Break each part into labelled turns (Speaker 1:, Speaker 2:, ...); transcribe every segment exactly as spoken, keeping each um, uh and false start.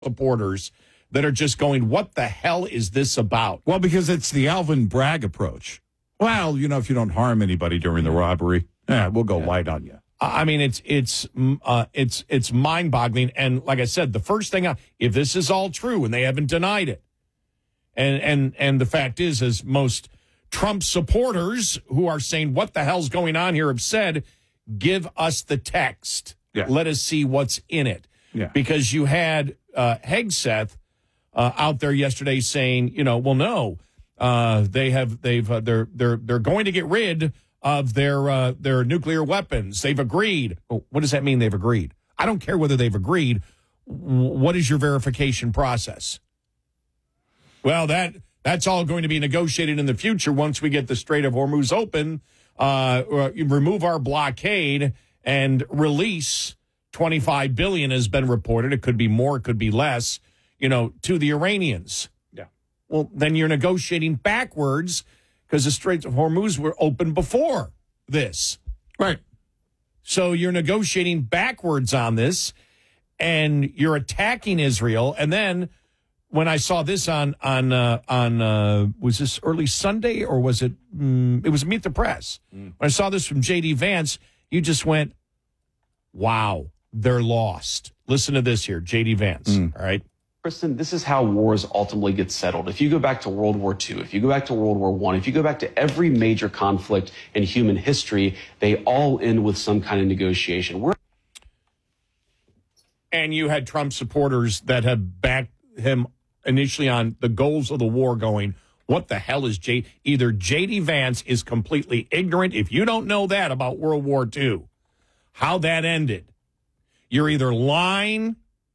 Speaker 1: supporters that are just going, what the hell is this about?
Speaker 2: Well, because it's the Alvin Bragg approach. Well, you know, if you don't harm anybody during the robbery, yeah, we'll go yeah. light on you.
Speaker 1: I mean, it's it's uh, it's it's mind-boggling. And like I said, the first thing, I, if this is all true, and they haven't denied it, and and and the fact is, as most Trump supporters who are saying, what the hell's going on here, have said, give us the text.
Speaker 2: Yeah.
Speaker 1: Let us see what's in it.
Speaker 2: Yeah.
Speaker 1: Because you had uh, Hegseth uh, out there yesterday saying, you know, well, no, uh, they have they've uh, they're they're they're going to get rid of their uh, their nuclear weapons. They've agreed. Well, what does that mean? They've agreed. I don't care whether they've agreed. What is your verification process? Well, that that's all going to be negotiated in the future once we get the Strait of Hormuz open, uh, remove our blockade, and release twenty-five billion dollars has been reported. It could be more, it could be less, you know, to the Iranians.
Speaker 2: Yeah.
Speaker 1: Well, then you're negotiating backwards because the Straits of Hormuz were open before this.
Speaker 2: Right.
Speaker 1: So you're negotiating backwards on this, and you're attacking Israel. And then when I saw this on, on, uh, on uh, was this early Sunday or was it, um, it was Meet the Press. Mm. When I saw this from J D Vance, you just went, wow, they're lost. Listen to this here, J D Vance, mm. all right?
Speaker 3: Kristen, this is how wars ultimately get settled. If you go back to World War Two, if you go back to World War One, if you go back to every major conflict in human history, they all end with some kind of negotiation. We're-
Speaker 1: and you had Trump supporters that have backed him initially on the goals of the war going, what the hell is J... Either J D Vance is completely ignorant. If you don't know that about World War Two, how that ended, you're either lying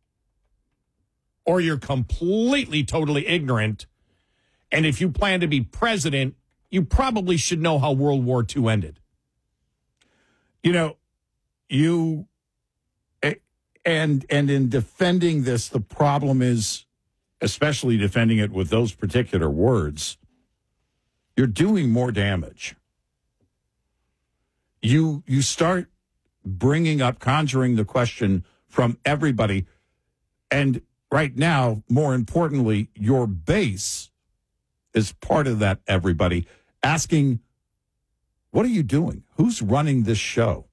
Speaker 1: or you're completely, totally ignorant. And if you plan to be president, you probably should know how World War Two ended.
Speaker 2: You know, you, and and in defending this, the problem is, especially defending it with those particular words, you're doing more damage. You you start bringing up, conjuring the question from everybody, and right now, more importantly, your base is part of that everybody, asking, what are you doing? Who's running this show?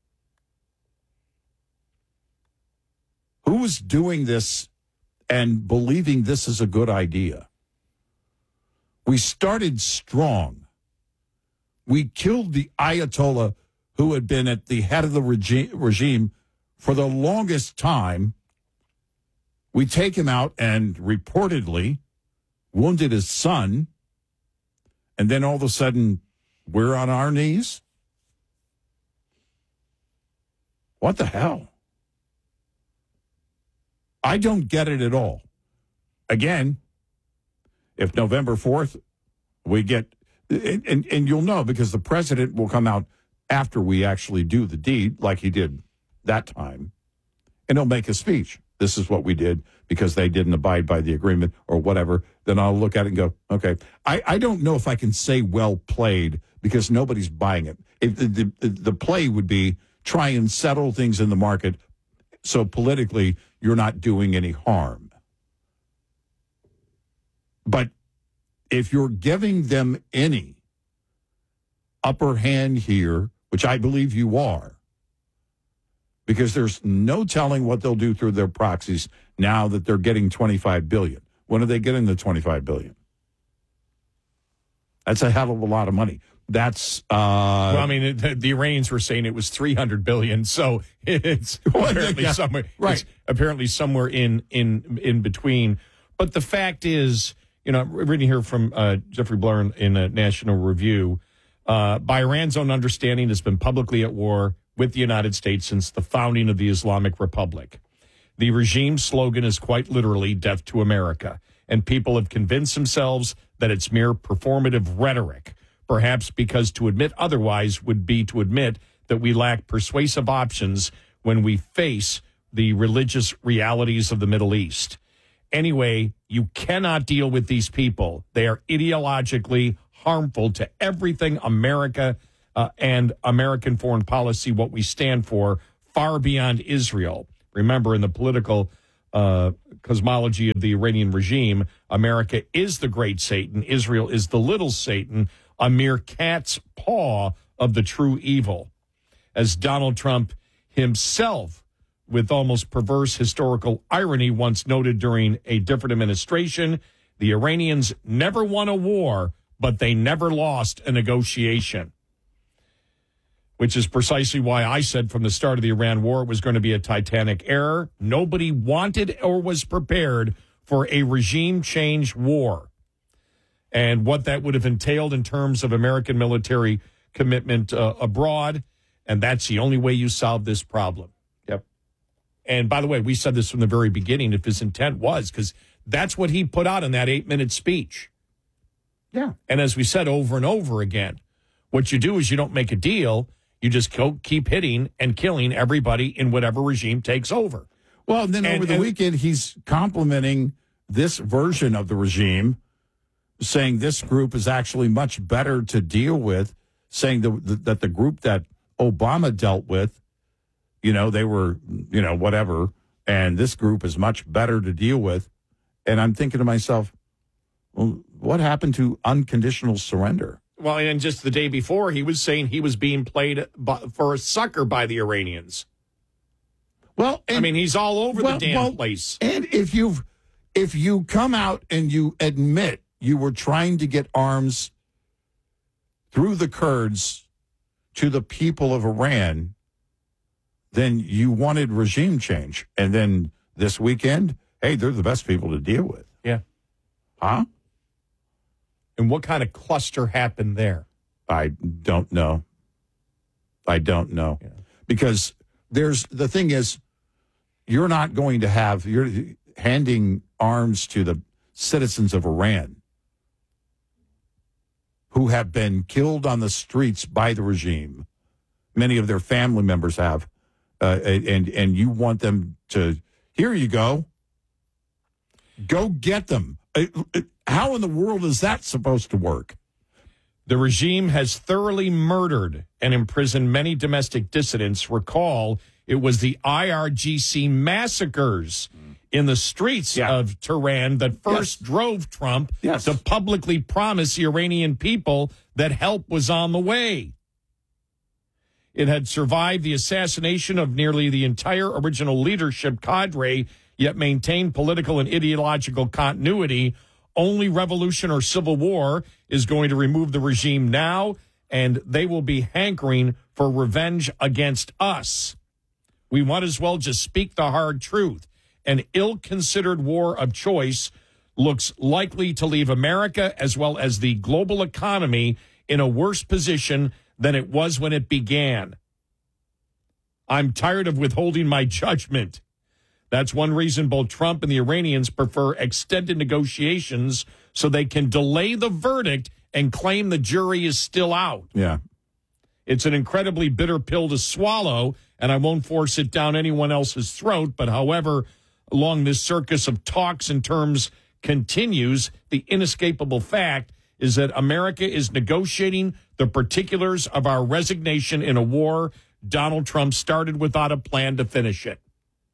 Speaker 2: Who is doing this and believing this is a good idea? We started strong. We killed the Ayatollah who had been at the head of the regi- regime for the longest time. We take him out and reportedly wounded his son, and then all of a sudden we're on our knees? What the hell? I don't get it at all. Again, if November fourth we get, and, and, and you'll know because the president will come out after we actually do the deed like he did that time, and he'll make a speech. This is what we did because they didn't abide by the agreement or whatever. Then I'll look at it and go, okay. I, I don't know if I can say well played because nobody's buying it. If the, the, the play would be try and settle things in the market so politically you're not doing any harm. But if you're giving them any upper hand here, which I believe you are, because there's no telling what they'll do through their proxies now that they're getting twenty-five billion dollars. When are they getting the twenty-five billion dollars? That's a hell of a lot of money. That's uh,
Speaker 1: well, I mean, the, the Iranians were saying it was three hundred billion dollars, so it's apparently yeah, somewhere
Speaker 2: right.
Speaker 1: It's apparently somewhere in in in between. But the fact is, you know, I'm reading here from uh, Jeffrey Blern in a National Review. Uh, by Iran's own understanding, has been publicly at war with the United States since the founding of the Islamic Republic. The regime's slogan is quite literally death to America, and people have convinced themselves that it's mere performative rhetoric, perhaps because to admit otherwise would be to admit that we lack persuasive options when we face the religious realities of the Middle East. Anyway, you cannot deal with these people. They are ideologically harmful to everything America uh, and American foreign policy, what we stand for, far beyond Israel. Remember, in the political uh, cosmology of the Iranian regime, America is the great Satan, Israel is the little Satan, a mere cat's paw of the true evil. As Donald Trump himself, with almost perverse historical irony, once noted during a different administration, the Iranians never won a war, but they never lost a negotiation. Which is precisely why I said from the start of the Iran war it was going to be a titanic error. Nobody wanted or was prepared for a regime change war. And what that would have entailed in terms of American military commitment uh, abroad. And that's the only way you solve this problem.
Speaker 2: Yep.
Speaker 1: And by the way, we said this from the very beginning, if his intent was, because that's what he put out in that eight-minute speech.
Speaker 2: Yeah.
Speaker 1: And as we said over and over again, what you do is you don't make a deal. You just keep hitting and killing everybody in whatever regime takes over.
Speaker 2: Well, and then
Speaker 1: and,
Speaker 2: over the
Speaker 1: and,
Speaker 2: weekend, he's complimenting this version of the regime, saying this group is actually much better to deal with, saying the, the, that the group that Obama dealt with, you know, they were, you know, whatever, and this group is much better to deal with. And I'm thinking to myself, well, what happened to unconditional surrender?
Speaker 1: Well, and just the day before, he was saying he was being played by, for a sucker by the Iranians.
Speaker 2: Well, and,
Speaker 1: I mean, he's all over
Speaker 2: well,
Speaker 1: the damn
Speaker 2: well,
Speaker 1: place.
Speaker 2: And if you've, if you come out and you admit you were trying to get arms through the Kurds to the people of Iran, then you wanted regime change. And then this weekend, hey, they're the best people to deal with.
Speaker 1: Yeah.
Speaker 2: Huh?
Speaker 1: And what kind of cluster happened there?
Speaker 2: I don't know. I don't know.
Speaker 1: Yeah.
Speaker 2: Because there's, the thing is, you're not going to have, you're handing arms to the citizens of Iran who have been killed on the streets by the regime. Many of their family members have. Uh, and, and you want them to, here you go. Go get them. How in the world is that supposed to work?
Speaker 1: The regime has thoroughly murdered and imprisoned many domestic dissidents. Recall, it was the I R G C massacres in the streets
Speaker 2: yeah.
Speaker 1: of Tehran that first
Speaker 2: yes.
Speaker 1: drove Trump
Speaker 2: yes.
Speaker 1: to publicly promise the Iranian people that help was on the way. It had survived the assassination of nearly the entire original leadership cadre, yet maintained political and ideological continuity. Only revolution or civil war is going to remove the regime now, and they will be hankering for revenge against us. We might as well just speak the hard truth. An ill-considered war of choice looks likely to leave America as well as the global economy in a worse position than it was when it began. I'm tired of withholding my judgment. That's one reason both Trump and the Iranians prefer extended negotiations so they can delay the verdict and claim the jury is still out.
Speaker 2: Yeah.
Speaker 1: It's an incredibly bitter pill to swallow, and I won't force it down anyone else's throat. But however, along this circus of talks and terms continues, the inescapable fact is that America is negotiating the particulars of our resignation in a war Donald Trump started without a plan to finish it.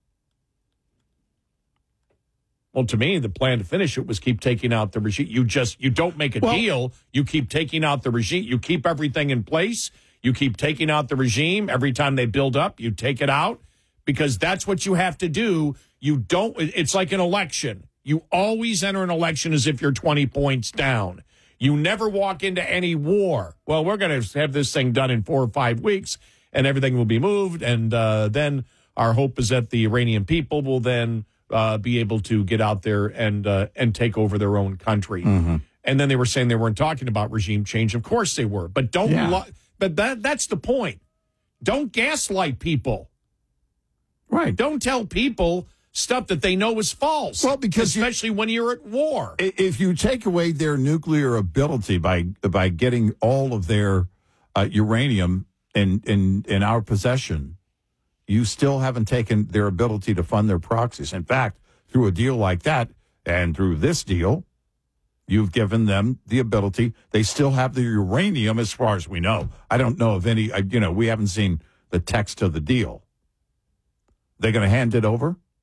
Speaker 1: Well, to me, the plan to finish it was keep taking out the regime. You just, you don't make a
Speaker 2: well,
Speaker 1: deal. You keep taking out the regime. You keep everything in place. You keep taking out the regime. Every time they build up, you take it out because that's what you have to do. You don't, it's like an election. You always enter an election as if you're twenty points down. You never walk into any war. Well, we're going to have this thing done in four or five weeks and everything will be moved. And uh, then our hope is that the Iranian people will then uh, be able to get out there and uh, and take over their own country.
Speaker 2: Mm-hmm.
Speaker 1: And then they were saying they weren't talking about regime change. Of course they were. But don't.
Speaker 2: Yeah.
Speaker 1: Lo- but that that's the point. Don't gaslight people.
Speaker 2: Right.
Speaker 1: Don't tell people stuff that they know is false.
Speaker 2: Well, because
Speaker 1: especially when you're at war.
Speaker 2: If you take away their nuclear ability by by getting all of their uh, uranium in, in in our possession, you still haven't taken their ability to fund their proxies. In fact, through a deal like that and through this deal, you've given them the ability. They still have the uranium as far as we know. I don't know of any, you know, we haven't seen the text of the deal. They're going to hand it over?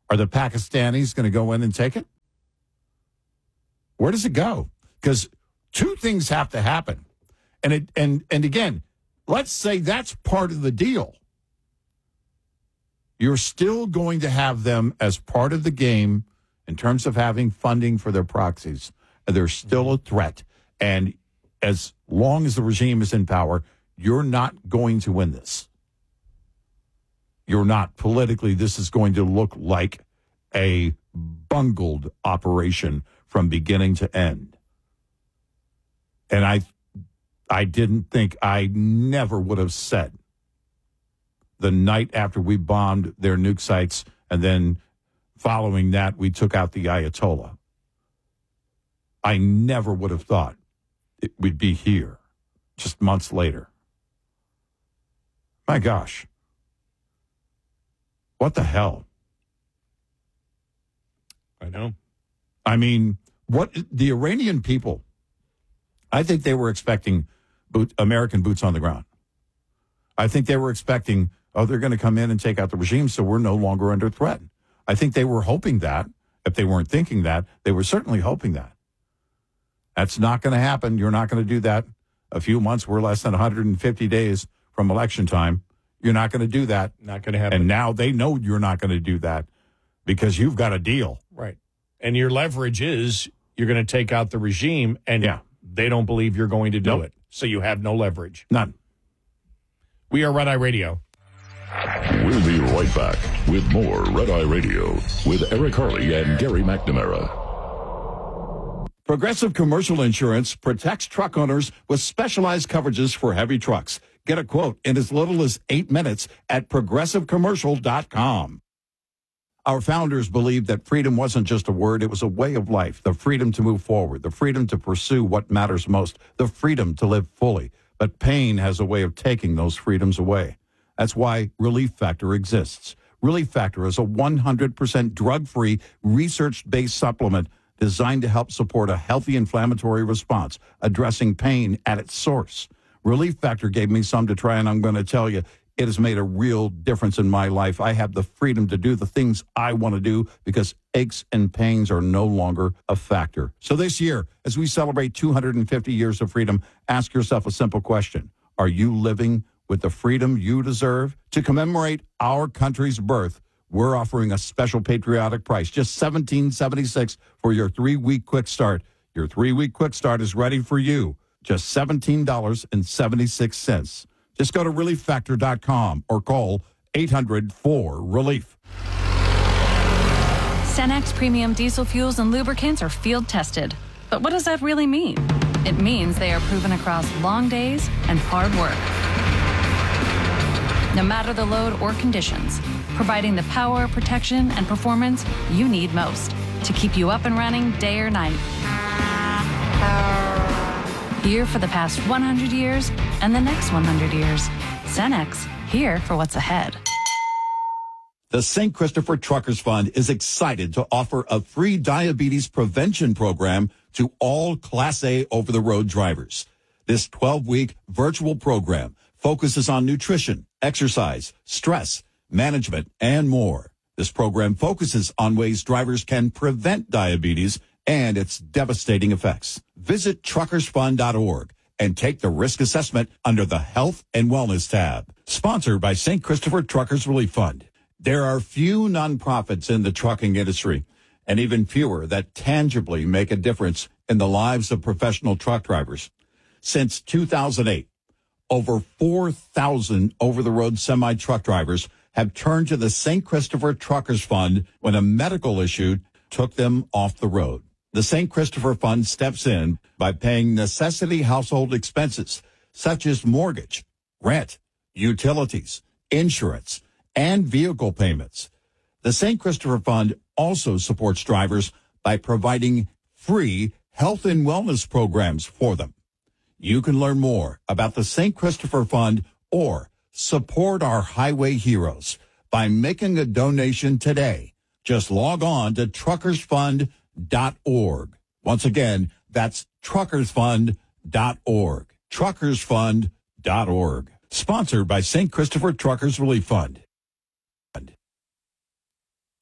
Speaker 2: Are the Pakistanis going to go in and take it? Where does it go? Because two things have to happen. And it and and again, let's say that's part of the deal. You're still going to have them as part of the game in terms of having funding for their proxies. They're still a threat. And as long as the regime is in power, you're not going to win this. You're not politically. This is going to look like a bungled operation from beginning to end. And I I didn't think, I never would have said the night after we bombed their nuke sites and then following that we took out the Ayatollah. I never would have thought it would be here just months later. My gosh. What the hell?
Speaker 1: I know.
Speaker 2: I mean, what the Iranian people, I think they were expecting boot, American boots on the ground. I think they were expecting, oh, they're going to come in and take out the regime, so we're no longer under threat. I think they were hoping that. If they weren't thinking that, they were certainly hoping that. That's not going to happen. You're not going to do that. A few months, we're less than one hundred fifty days from election time. You're not going to do that.
Speaker 1: Not going to happen.
Speaker 2: And now they know you're not going to do that because you've got a deal.
Speaker 1: Right. And your leverage is you're going to take out the regime, and
Speaker 2: yeah.
Speaker 1: they don't believe you're going to do
Speaker 2: Nope.
Speaker 1: it. So you have no leverage.
Speaker 2: None.
Speaker 1: We are Red Eye Radio.
Speaker 4: We'll be right back with more Red Eye Radio with Eric Harley and Gary McNamara.
Speaker 2: Progressive Commercial Insurance protects truck owners with specialized coverages for heavy trucks. Get a quote in as little as eight minutes at progressive commercial dot com. Our founders believed that freedom wasn't just a word, it was a way of life. The freedom to move forward, the freedom to pursue what matters most, the freedom to live fully. But pain has a way of taking those freedoms away. That's why Relief Factor exists. Relief Factor is a one hundred percent drug-free, research-based supplement designed to help support a healthy inflammatory response, addressing pain at its source. Relief Factor gave me some to try, and I'm going to tell you, it has made a real difference in my life. I have the freedom to do the things I want to do because aches and pains are no longer a factor. So this year, as we celebrate two hundred fifty years of freedom, ask yourself a simple question. Are you living with the freedom you deserve? To commemorate our country's birth, we're offering a special patriotic price, just seventeen dollars and seventy-six cents for your three-week quick start. Your three-week quick start is ready for you, just seventeen dollars and seventy-six cents. Just go to relief factor dot com or call eight hundred four relief.
Speaker 5: Cenex premium diesel fuels and lubricants are field tested. But what does that really mean? It means they are proven across long days and hard work. No matter the load or conditions, providing the power, protection, and performance you need most to keep you up and running day or night. Here for the past one hundred years and the next one hundred years. Cenex, here for what's ahead.
Speaker 2: The Saint Christopher Truckers Fund is excited to offer a free diabetes prevention program to all Class A over-the-road drivers. This twelve-week virtual program focuses on nutrition, exercise, stress, management, and more. This program focuses on ways drivers can prevent diabetes and its devastating effects. Visit truckers fund dot org and take the risk assessment under the Health and Wellness tab. Sponsored by Saint Christopher Truckers Relief Fund. There are few nonprofits in the trucking industry, and even fewer that tangibly make a difference in the lives of professional truck drivers. Since two thousand eight, over four thousand over-the-road semi-truck drivers have turned to the Saint Christopher Truckers Fund when a medical issue took them off the road. The Saint Christopher Fund steps in by paying necessity household expenses such as mortgage, rent, utilities, insurance, and vehicle payments. The Saint Christopher Fund also supports drivers by providing free health and wellness programs for them. You can learn more about the Saint Christopher Fund or support our highway heroes by making a donation today. Just log on to truckers fund dot org. Once again, that's truckers fund dot org. truckers fund dot org. Sponsored by Saint Christopher Truckers Relief Fund.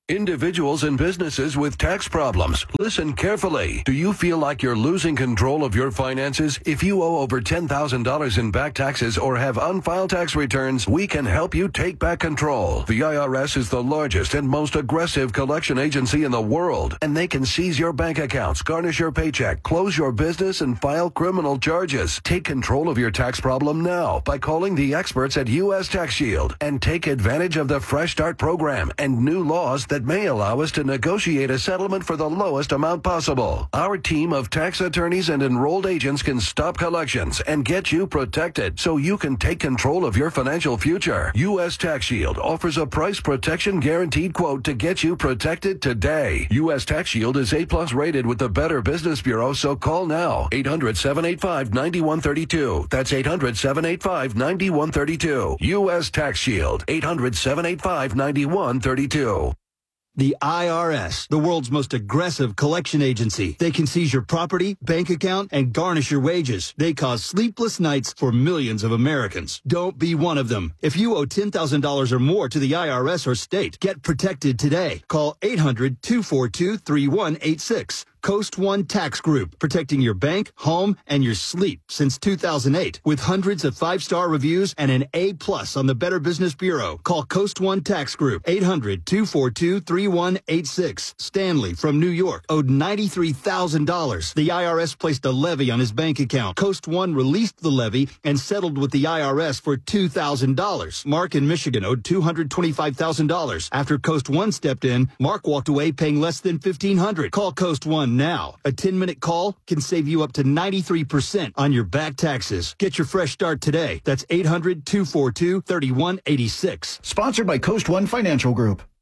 Speaker 6: Individuals and businesses with tax problems, listen carefully. Do you feel like you're losing control of your finances? If you owe over ten thousand dollars in back taxes or have unfiled tax returns, we can help you take back control. The I R S is the largest and most aggressive collection agency in the world, and they can seize your bank accounts, garnish your paycheck, close your business, and file criminal charges. Take control of your tax problem now by calling the experts at U S Tax Shield and take advantage of the Fresh Start program and new laws that may allow us to negotiate a settlement for the lowest amount possible. Our team of tax attorneys and enrolled agents can stop collections and get you protected so you can take control of your financial future. U S Tax Shield offers a price protection guaranteed quote to get you protected today. U S Tax Shield is A plus rated with the Better Business Bureau, so call now. eight hundred, seven eight five, nine one three two. That's eight hundred, seven eight five, nine one three two. U S Tax Shield. eight hundred, seven eight five, nine one three two.
Speaker 7: The I R S, the world's most aggressive collection agency. They can seize your property, bank account, and garnish your wages. They cause sleepless nights for millions of Americans. Don't be one of them. If you owe ten thousand dollars or more to the I R S or state, get protected today. Call eight hundred, two four two, three one eight six. Coast One Tax Group, protecting your bank, home, and your sleep since two thousand eight. With hundreds of five-star reviews and an A plus on the Better Business Bureau. Call Coast One Tax Group, eight hundred, two four two, three one eight six. Stanley from New York owed ninety-three thousand dollars. The I R S placed a levy on his bank account. Coast One released the levy and settled with the I R S for two thousand dollars. Mark in Michigan owed two hundred twenty-five thousand dollars. After Coast One stepped in, Mark walked away paying less than fifteen hundred dollars. Call Coast One now. A ten-minute call can save you up to ninety-three percent on your back taxes. Get your fresh start today. That's eight hundred, two four two, three one eight six.
Speaker 8: Sponsored by Coast One Financial Group.